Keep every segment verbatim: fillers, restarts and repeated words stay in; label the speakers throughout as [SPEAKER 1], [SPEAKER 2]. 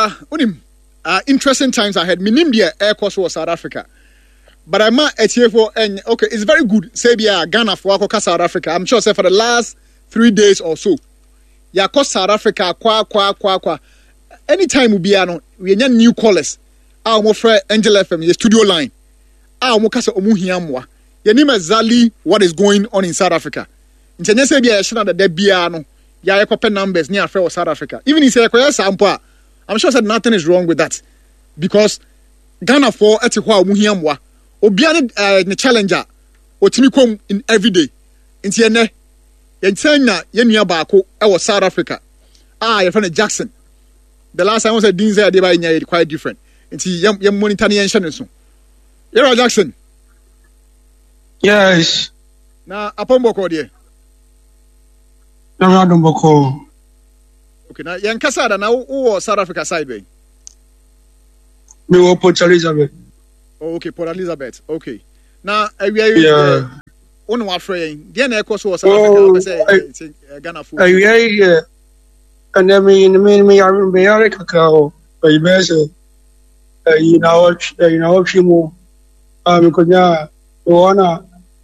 [SPEAKER 1] uh unim uh interesting times ahead. Minimdia air course was South Africa. But I'm at here for and okay, it's very good. Say yeah, Ghana for South Africa. I'm sure say for the last three days or so. Yeah, cause South Africa kwa kwa kwa kwa. Anytime we be ano, we need new callers. Our mo friend Angel F M, the studio line. Our mo kasa omu hiamwa. Your name exactly what is going on in South Africa. In say be a shana that there be ano. Yeah, I numbers near for South Africa. Even if you say sample, I'm sure that nothing is wrong with that because Ghana for etikwa omu hiamwa. Obiane uh, the challenger otimi kom in every day nti ene yentanya yenua baako e wo South Africa ah your friend Jackson the last time I was at Dinze dey by nya quite different nti yem yem monitor yen hye so Yera Jackson
[SPEAKER 2] yes
[SPEAKER 1] na apomboko de
[SPEAKER 2] na adomboko
[SPEAKER 1] okay na yen kasa da na wo South Africa side way
[SPEAKER 2] me wo Port Elizabeth.
[SPEAKER 1] Oh, okay, Port Elizabeth. Okay. Now, uh, we are yeah. On what frame? The other course was South Africa. Say Ghana food.
[SPEAKER 2] Yeah, yeah. And then me, me, me, I remember Yari Kakao. But you better, you know, you know, Chimo. Um, Konya, Oana.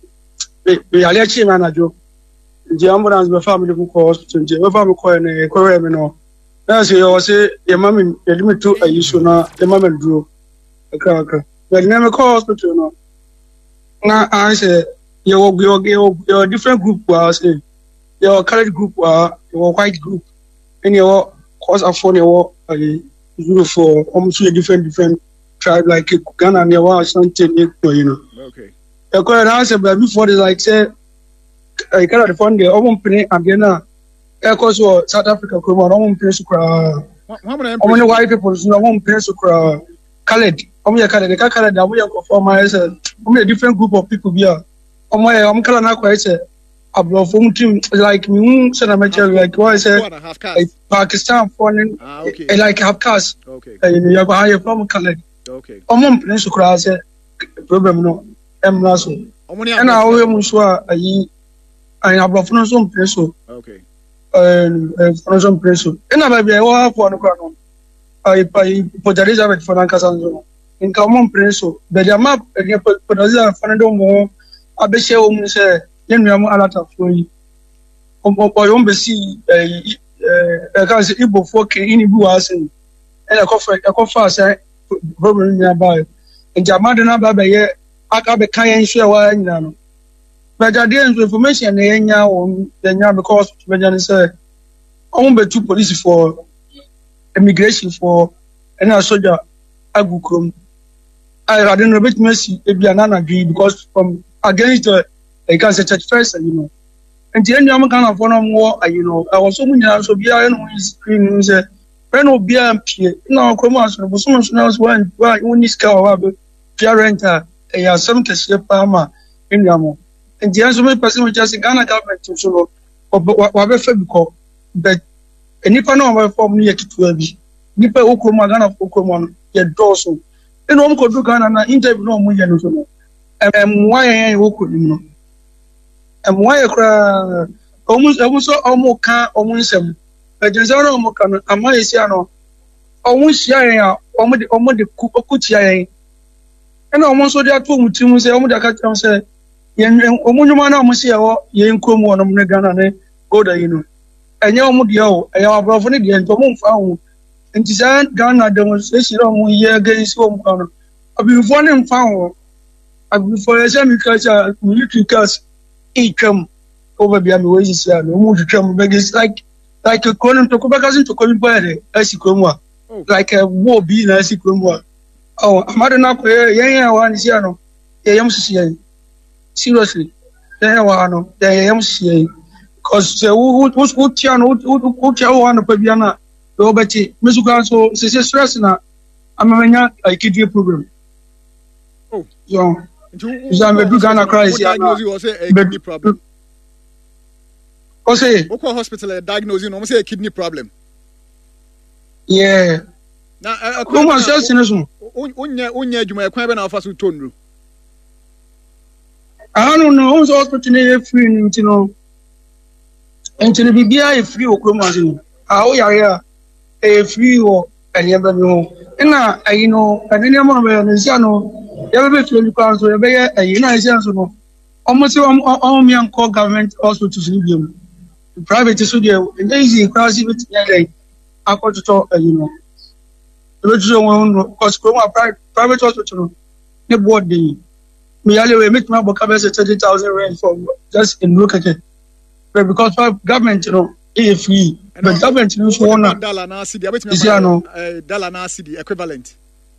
[SPEAKER 2] We are letting manager. The ambulance be family who calls to the family call and a correct no. That's it. I say, your mum, your limit to a issue now. The mum and drew a cracker. But never call hospital no. Now I say your your your your different group was your colored group was your white group and your cause of phone your uh you for almost a different different tribe like Ghana and your something you know.
[SPEAKER 1] Okay.
[SPEAKER 2] The call answer but before they like say I cannot fund the own penny again uh cause South Africa come on own place to cry. How many white people no one place to cry colored. I'm here, Canada. Canada, we are conformers. I'm a different group of people here. I'm here. I'm Canada. I say, I'm from team like me. So I'm like what I say, Pakistan, foreign, like half caste.
[SPEAKER 1] Okay.
[SPEAKER 2] You know, you're from Canada.
[SPEAKER 1] Okay.
[SPEAKER 2] I'm on place to cross it. Problem no. I'm not so. And I always want to. I have from some place.
[SPEAKER 1] Okay.
[SPEAKER 2] And from some place. And I be I want for no crown. I I Port Elizabeth for Lancaster. In common principle, but the map again put Brazil for no more. I be share woman say, "Yen yamu alata for you." Um, um, boy, um, be see, eh, I can't say Igbo folk in Igbo asking, and I cough, I cough say, problem nearby. And Jamada na ba be aka be kan share wa nyina no. But the information na nya won the nya because we nya say, um, be two police for immigration for any soldier agukrom. I don't know which mercy it be an agree because from against the I can say church first, you know. And the end of kind of one more, you know, I was so many years of beer and screen say, when will be a peer. No, come on, so so much knows when when this car parent a some case palma in Yamo. And the answer my person was just a Ghana government to solo or whatever because but any panel from near to twelve. Nipa Okroma Ghana Okroma, yet also. And one could do Ghana na interview no more than so. And why I work with him. And why I cry almost almost almost can almost some. But there's no more can a Malaysiano almost ya almost the almost the Kukutia. And almost so there are two mutum say almost the cat say, Yen Omunumana Musia, Yen Kumu on Ghana, go there, you know. And your Mudio, and your brother again to move found. And design Ghana demonstration on year against home corner. I've been found found. I've been for a semi culture, military cars, each come over beyond the ways, no more to come, but it's like like a column to go back to come by as you come, like a war being as you come. Oh, I'm not enough here, yeah, one is yano, yeah, I'm saying. Seriously, there are no, there I am saying. Because who who's who, who, who, who, who, who, Robert, Mister so say stress na amanya a kidney problem.
[SPEAKER 1] Oh,
[SPEAKER 2] so so I'm a do Ghana crisis.
[SPEAKER 1] Diagnose you say a kidney problem.
[SPEAKER 2] O say,
[SPEAKER 1] Oko hospital diagnose you no say a kidney problem.
[SPEAKER 2] Yeah.
[SPEAKER 1] Na a
[SPEAKER 2] come on stress na so.
[SPEAKER 1] Onya onya adwuma ekwan be na afa so tonru.
[SPEAKER 2] I don't know, who's hospital na free you know. And to be bia free o come on. Ah o yare a free or and you know, and you know, and any amount of Nisiano, you ever feel you can't so you be a United so almost all me and call government also to sleep him. Private studio, and easy cross it today. I got to talk, you know. Because private hospital, the board the me only make my book about thirty thousand rand for just in look at it. But because government, you know, is free. But government, you know, one
[SPEAKER 1] dollar na cedi. I bet me dollar na cedi equivalent.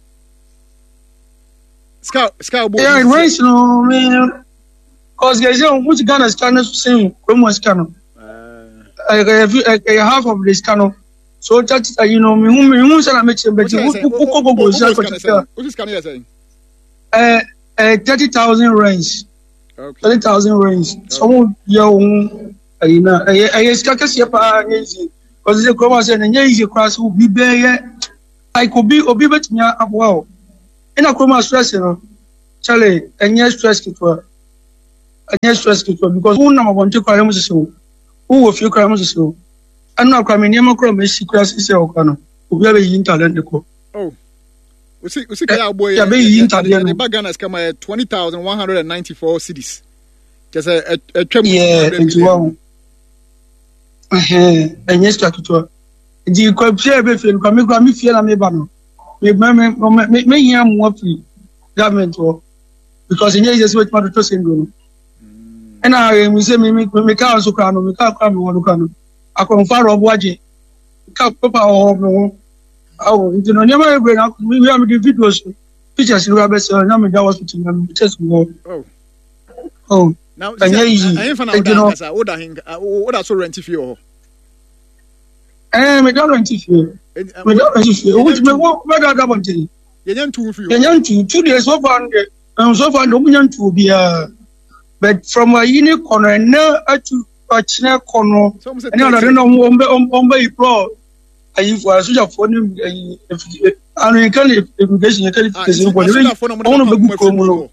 [SPEAKER 1] Scout, scout.
[SPEAKER 2] Yeah, it rains, you know, man. Because guys, you know, which Ghana scanners saying, when was scanner? I half of the scanner. So that uh, you know, me who me who say na make sure, but who who who go go sell for the
[SPEAKER 1] what is scanner saying?
[SPEAKER 2] Uh, uh, thirty thousand range.
[SPEAKER 1] Okay.
[SPEAKER 2] Thirty thousand range. Some young, you know, I I scatter here pa easy. Because the come say na easy cross who be be I could be obi bet me aboa. Ina come stress no. Chale, enye stress kitwa. Enye stress kitwa because who na want to cry mo so. Who will feel cry mo so. I'm not coming near my crime. She crashes a cano. We have a yin talent.
[SPEAKER 1] Oh, we see, we see, boy,
[SPEAKER 2] yeah,
[SPEAKER 1] the bagan has come at twenty thousand one hundred and ninety four cities. Just a a tremor.
[SPEAKER 2] Yeah, and you are. And yes, Capital. Do you compare everything? Come, me, come, me, feel a me banner. Me, me, hear more free government work because in years, what my to syndrome. And I, we say, me, me, me, can't so crown, me, can't come, one crown. I can far of Waji. Cap Papa or no. Oh, you know, never bring up. We have the videos, pictures, you have a son, I'm in the hospital, and just go.
[SPEAKER 1] Oh,
[SPEAKER 2] oh,
[SPEAKER 1] now, I ain't found out, you know, what I saw rent if you.
[SPEAKER 2] Eh, me don't rent if you. Me don't rent if you. Which me what better than one thing.
[SPEAKER 1] You young two for you.
[SPEAKER 2] You young two, two days so far, and so far, no young to be a. But from a unique corner, no, actually. China kono and I don't know ombe ombe pro ayi for social phone and you can education qualification for the ono be good komo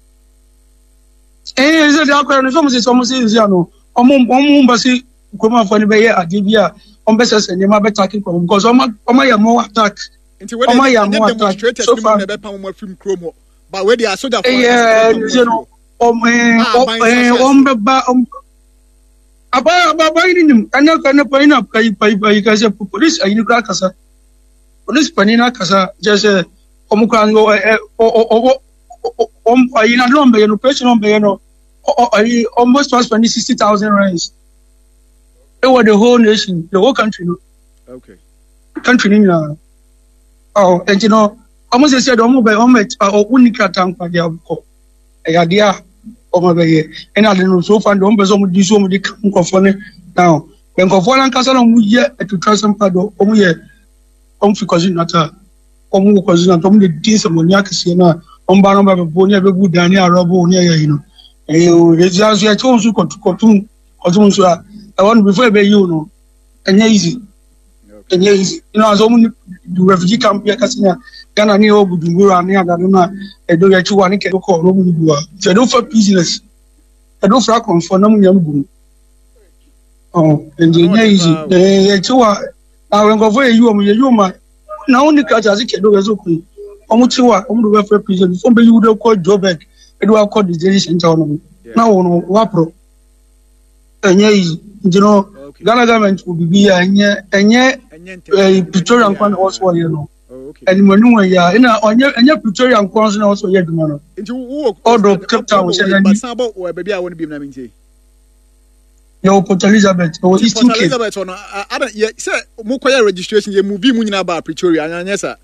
[SPEAKER 2] eh is that akwa no so so say say no omo omo mbasi komo for the be ade bia ombe sese ne ma be tackle komo because omo omo ya mo attack omo ya mo attack so far
[SPEAKER 1] be pa mo film chrome but where they are soldier for
[SPEAKER 2] eh you know om eh ombe ba Aba aba ini kana kana paina kai pai pai kasa police ayi kra kasa police panina kasa just omukango o o om ayi na lombe no person lombe no ayi almost was spending sixty thousand rands over the whole nation the whole country no
[SPEAKER 1] okay
[SPEAKER 2] country ni oh and you know almost they said omo be omo o unika tankwa dia ko ya dia omo be and I don't know so far don't be so much so much come now when go for an kasa no mu ye to try some pado omo ye omo fi cousin nata omo cousin nata omo dey some money akese na omo ba no ba bo ni be bu dan ni arobo ni ye you know eh o dey just ye to so kotu kotu kotu so I want before be you know and easy and easy you know so omo the refugee camp ye kasina Ghana ni o budunguru ani adanu na edo ya chiwa ni ke ko ro mu duwa se do for business e do fra kon for na mu nyam bu oh engineer easy eh chiwa na when go for you o you ma na only catch as ke do so ku o mu chiwa o mu do for business so be you do call job back e do call the daily center no na wo wa pro enye easy you know Ghana government will be enye enye Pretoria kwan also you know and when you are in a Pretoria and Quanson also yet, man. Into all Cape Town, but Sabo or baby, I want to be named. No, Port Elizabeth or Eastern Cape. Elizabeth, I don't yet say Mukoya registration, you move in about Pretoria, and yes, sir.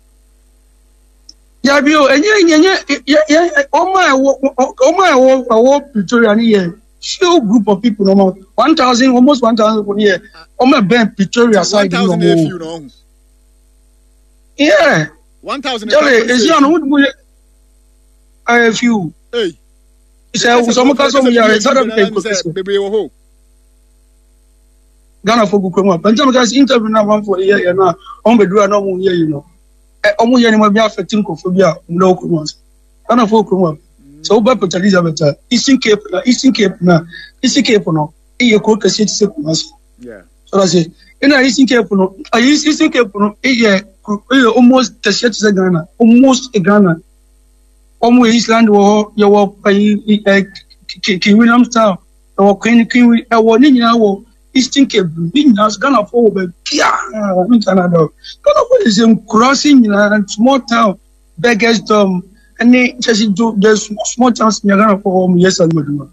[SPEAKER 2] Yeah, Bill, and yeah, yeah, yeah, oh my, oh my, oh, Pretoria here. Few group of people, no more one thousand, almost one thousand here. Oh my, Ben, Pretoria side, no more. Yeah. One thousand. Is you know what? I have few. Hey. So some case of ya South Africa baby wo. Ghana for go come. But some guys interview na one for here na. On be do na mo here you know. Eh omo here ni mo be affecting kophobia no ko once. Ghana for come. So be Port Elizabeth, Eastern Cape, Eastern Cape na, Eastern Cape no. E ko kase ti se ko once. Yeah. So that's it. ina Eastern Cape no a Eastern Cape no eh almost the shit is Ghana almost a Ghana omo Eastland wo ye wo King William Town wo Queen King e wo ni nyina wo Eastern Cape ni nyina Ghana for be kia in Canada Ghana for is in crossing in small town beggars dom any just do the small towns in Ghana for yes and maduma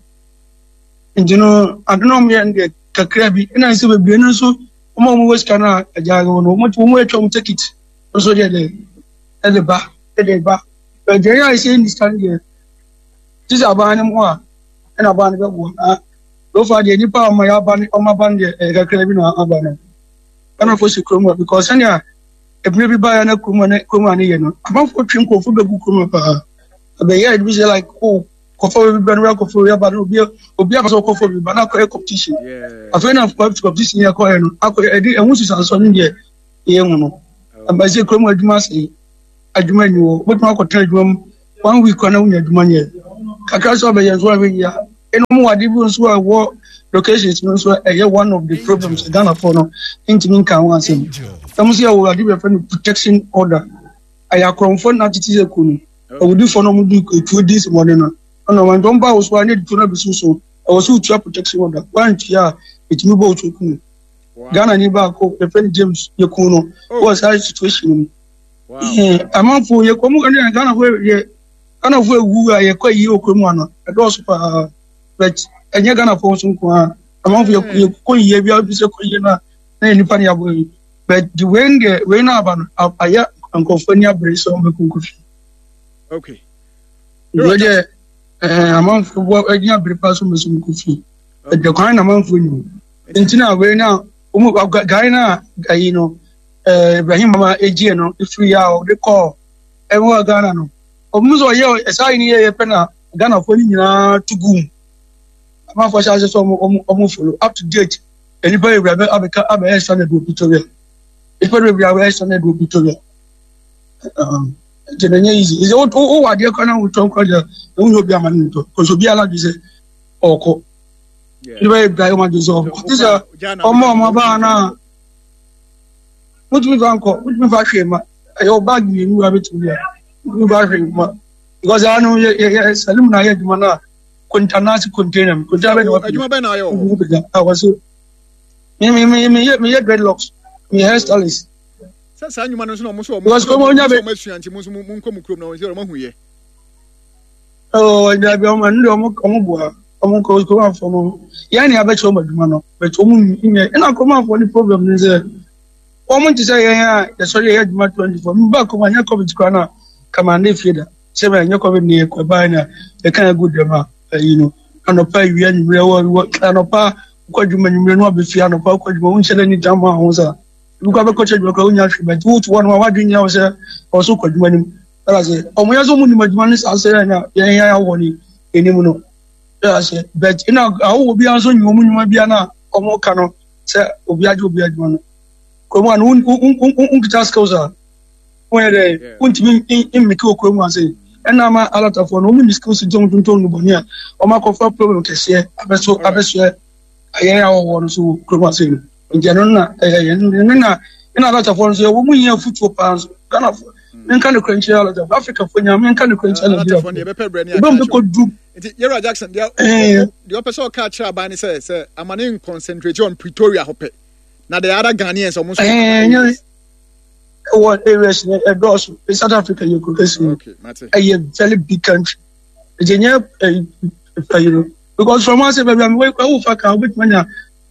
[SPEAKER 2] and you know I don't know me and the kakrabi and I say be no so omo mo west kana ajago no mo mo etwa take it so there there e le ba e le ba but there I say understand there this abane mo a and abane be bo ah so far the nipa o ma ya abane o ma ban de kakrabi no abane kana for sikromo because anya e be ba na kromo na kromo ani ye no abanfo twin ko fo be gu kromo pa be here it be like oh kofo be be kofo ya ba no obi obi abaso kofo be ba na ko competition afa na competition ya ko he no akọ edi ehun sisanso ni de ye hu no amba se kromo adwuma sei adwuma ni wo botu akọta adwuma one week na unya adwuma nye kakra so be ye so be ya eno mo wade bi so a wo locations no so e one of the problems Ghana for no intimi kan wan sem tamu se wo wade be friend protection order aya kronfo na titi se kunu o di for no mu do two days morning no no when don ba so ani to na bi so I was to protection order one here it me bo to kunu Ghana ni ba ko the friend James ye kunu was that situation wow amanfo ye ko mu Ghana for ye Ghana for ewu a ye ko yi okromu ano e do so pa but enye Ghana for so nko a amanfo ye ko yi bia bi se ko yi na na ni pa ni abo but the way the way na aba no aya ankofani abre so me kunkufi
[SPEAKER 1] okay
[SPEAKER 2] no je eh amanfo bo anya abre pa so me so kunkufi the kwan na amanfo ni ntina we na umu guy na guy no eh Ibrahim mama egie no ifri ya o de call e wo Ghana no omuzo ye esai ni ye pena Ghana fo ni nyina tugum amanfo sha so omu omu follow up to date anybody Ibrahim abeka abe standard do Victoria if we be aware standard do Victoria um jenenye easy is o o wade kana wo ton kwaja e wo bi amani to ko so bi ala bi se oko yeah we be Ibrahim do so this is omo omo ba na what we van ko what we va shema ayo bag ni nu abetu ya we va shema because I know ye salim na ye duma na container container ko jabe no
[SPEAKER 1] aduma be na yo
[SPEAKER 2] I was me me me me me dreadlocks me hairstylist
[SPEAKER 1] sasa nyuma no so no so mo so mo asuanti mo so mo nko mu krom na won se mo huye
[SPEAKER 2] oh ya bi o ma ndo mo mo bua o mo ko ko afo mo ya ni abecho o maduma no but o mu ime ina ko ma afo ni problem ni se o mo ti say ya ya so ya duma twenty-four mi ba ko ma nya covid ko na kama na fieda se ba nya covid ni ko ba na e kan good dem a you know anopa wi ni re wo anopa ko duma ni re no be fi anopa ko duma un chele ni jama ho sa luka be ko che duma ko unya hwe but wo to one wa wadwenya wo se o so ko duma ni ala se o mo ya so mu ni maduma ni sa se na ya ya wo ni enimu no ala se but ina awo bi an so nyu mu nyuma bia na o mo ka no se obi aje obi aduma no ko mo an un un un kita skills a when they untimi in me ko ko mu ase ena ma alata for no mu ni skills jom jom ton no bonia o ma ko fa problem kese abeso abeso ayaya wo no so ko mu ase njano na eh na ina alata for so wo mu nya futu pass Ghana for men kan ko nchi alata Africa for nya men kan ko nchi alata
[SPEAKER 1] for ne be pebre ni
[SPEAKER 2] aka ko du
[SPEAKER 1] Yero Jackson dia the person ka cha ba ni say say amane concentrate on Pretoria hope na the other Ghanaians almost
[SPEAKER 2] eh what areas across South Africa you could see
[SPEAKER 1] okay mate
[SPEAKER 2] a very big country Kenya you know because from us baby I'm we go for can with mania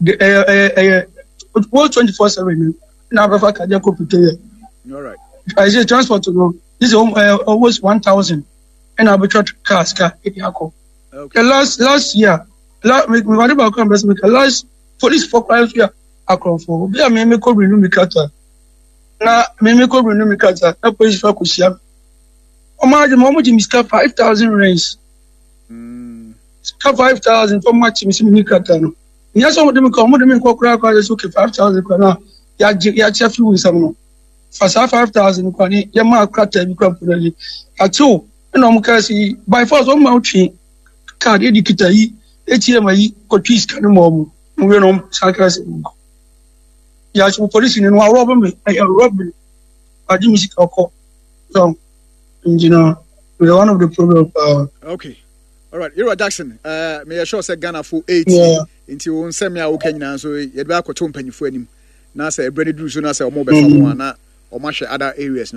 [SPEAKER 2] eh eh twenty-four seven na Africa ka dia ko Pretoria
[SPEAKER 1] all right
[SPEAKER 2] I say transport to go this is almost one thousand and arbitrary cars car idiako okay last last year last me worry about investment last police for crimes here akron for be me me ko renew me kata na me me ko renew me kata na police for kusia o ma je mo mo ji mister five thousand rands mm five thousand for match me me kata no nya so mo de me ko mo de me ko kura kwa so ke five thousand kwa na ya ya chef wi sam no for five thousand kwa ni ya ma kata bi kwa puli ato na mo ka si by force o ma utwi card edikita yi A T M yi ko twist kan mo mo we no sakra se ya police ni no rob me I rob me aji music oko so engineer we are one of the problem uh,
[SPEAKER 1] okay all right Ira Jackson uh me sure say Ghana for eighty
[SPEAKER 2] yeah.
[SPEAKER 1] Into won say me a wo kanyina so ye be akoto mpanyifo anim na say ebrane duru so na say omo be fa mo na o ma hwe other areas